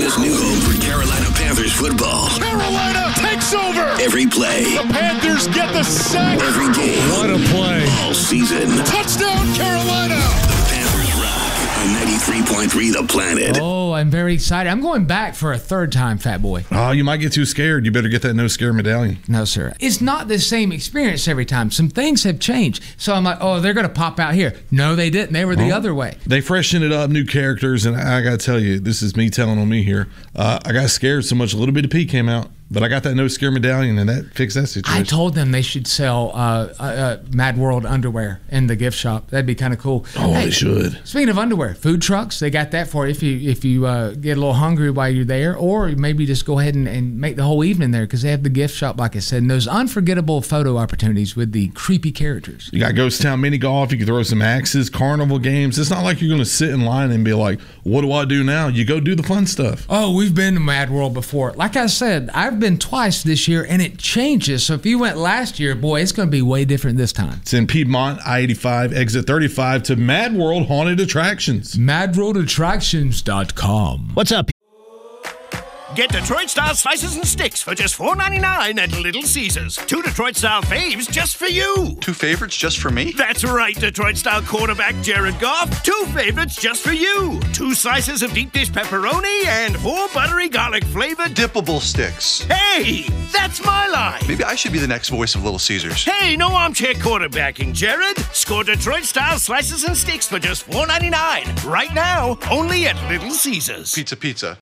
America's new home for Carolina Panthers football. Carolina takes over. Every play. The Panthers get the sack. Every game. What a play. All season. Touchdown, Carolina. The Panthers rock on 93.3 The Planet. Oh, I'm very excited. I'm going back for a third time, Fat Boy. Oh, you might get too scared. You better get that no scare medallion. No, sir. It's not the same experience every time. Some things have changed. So I'm like, oh, they're going to pop out here. No, they didn't. They were the other way. They freshened it up, new characters, and I got to tell you, this is me telling on me here. I got scared so much, a little bit of pee came out. But I got that no scare medallion, and that fixed that situation. I told them they should sell Mad World underwear in the gift shop. That'd be kind of cool. Oh, hey, they should. Speaking of underwear, food trucks, they got that for if you get a little hungry while you're there, or maybe just go ahead and make the whole evening there because they have the gift shop, like I said, and those unforgettable photo opportunities with the creepy characters. You got Ghost Town mini golf. You can throw some axes, carnival games. It's not like you're going to sit in line and be like, what do I do now? You go do the fun stuff. Oh, we've been to Mad World before. Like I said, I've been twice this year, and it changes. So if you went last year, boy, it's going to be way different this time. It's in Piedmont, I-85, exit 35 to Mad World Haunted Attractions. MadWorldAttractions.com. What's up? Get Detroit-style slices and sticks for just $4.99 at Little Caesars. 2 Detroit-style faves just for you. 2 favorites just for me? That's right, Detroit-style quarterback Jared Goff. 2 favorites just for you. 2 slices of deep dish pepperoni and 4 buttery garlic-flavored dippable sticks. Hey, that's my line. Maybe I should be the next voice of Little Caesars. Hey, no armchair quarterbacking, Jared. Score Detroit-style slices and sticks for just $4.99. Right now, only at Little Caesars. Pizza.